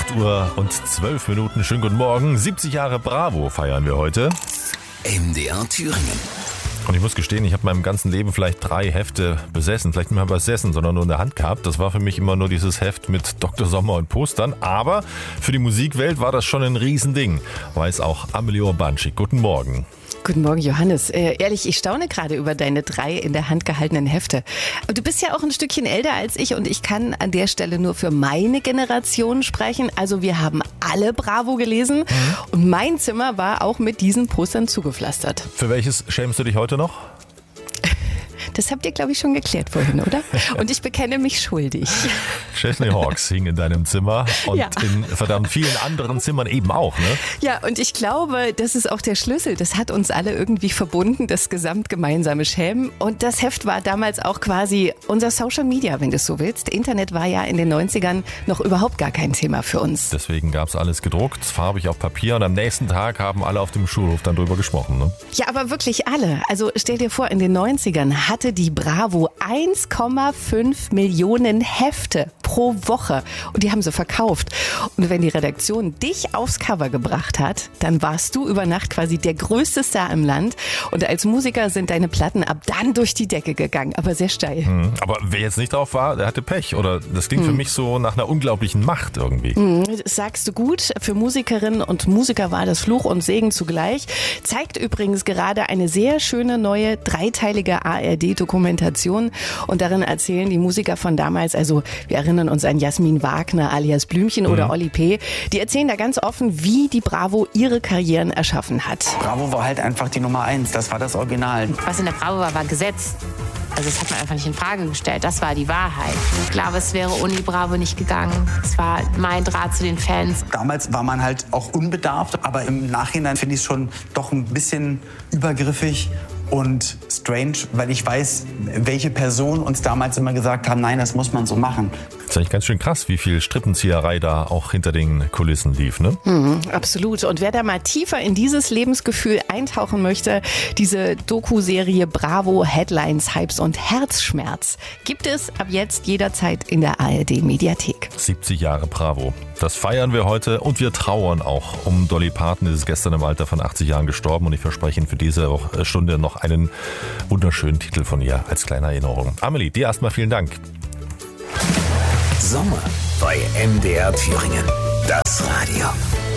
8:12. Schönen guten Morgen. 70 Jahre Bravo feiern wir heute. MDR Thüringen. Und ich muss gestehen, ich habe in meinem ganzen Leben vielleicht 3 Hefte besessen. Vielleicht nicht mal besessen, sondern nur in der Hand gehabt. Das war für mich immer nur dieses Heft mit Dr. Sommer und Postern. Aber für die Musikwelt war das schon ein Riesending. Weiß auch Amelie Urbanschik. Guten Morgen. Guten Morgen, Johannes. Ehrlich, ich staune gerade über deine 3 in der Hand gehaltenen Hefte. Du bist ja auch ein Stückchen älter als ich und ich kann an der Stelle nur für meine Generation sprechen. Also wir haben alle Bravo gelesen und mein Zimmer war auch mit diesen Postern zugepflastert. Für welches schämst du dich heute noch? Das habt ihr, glaube ich, schon geklärt vorhin, oder? Und ich bekenne mich schuldig. Chesney Hawkes hing in deinem Zimmer und Ja. in verdammt vielen anderen Zimmern eben auch, ne? Ja, und ich glaube, das ist auch der Schlüssel. Das hat uns alle irgendwie verbunden, das gesamtgemeinsame Schämen. Und das Heft war damals auch quasi unser Social Media, wenn du es so willst. Internet war ja in den 90ern noch überhaupt gar kein Thema für uns. Deswegen gab es alles gedruckt, farbig auf Papier und am nächsten Tag haben alle auf dem Schulhof dann drüber gesprochen, ne? Ja, aber wirklich alle. Also stell dir vor, in den 90ern hatte die Bravo 1,5 Millionen Hefte pro Woche und die haben sie verkauft. Und wenn die Redaktion dich aufs Cover gebracht hat, dann warst du über Nacht quasi der größte Star im Land und als Musiker sind deine Platten ab dann durch die Decke gegangen, aber sehr steil. Aber wer jetzt nicht drauf war, der hatte Pech. Oder das klingt für mich so nach einer unglaublichen Macht irgendwie. Das sagst du gut. Für Musikerinnen und Musiker war das Fluch und Segen zugleich. Zeigt übrigens gerade eine sehr schöne neue 3-teilige ARD-Dokumentation. Und darin erzählen die Musiker von damals, also wir erinnern uns an Jasmin Wagner alias Blümchen oder Olli P., die erzählen da ganz offen, wie die Bravo ihre Karrieren erschaffen hat. Bravo war halt einfach die Nummer 1, das war das Original. Was in der Bravo war, war Gesetz. Also das hat man einfach nicht in Frage gestellt. Das war die Wahrheit. Ich glaube, es wäre ohne die Bravo nicht gegangen. Es war mein Draht zu den Fans. Damals war man halt auch unbedarft, aber im Nachhinein finde ich es schon doch ein bisschen übergriffig und strange, weil ich weiß, welche Personen uns damals immer gesagt haben, nein, das muss man so machen. Das ist eigentlich ganz schön krass, wie viel Strippenzieherei da auch hinter den Kulissen lief, ne? Absolut. Und wer da mal tiefer in dieses Lebensgefühl eintauchen möchte, diese Doku-Serie Bravo, Headlines, Hypes und Herzschmerz gibt es ab jetzt jederzeit in der ARD-Mediathek. 70 Jahre Bravo. Das feiern wir heute und wir trauern auch um Dolly Parton. Die ist gestern im Alter von 80 Jahren gestorben und ich verspreche Ihnen für diese Stunde noch einen wunderschönen Titel von ihr als kleine Erinnerung. Amelie, dir erstmal vielen Dank. Sommer bei MDR Thüringen. Das Radio.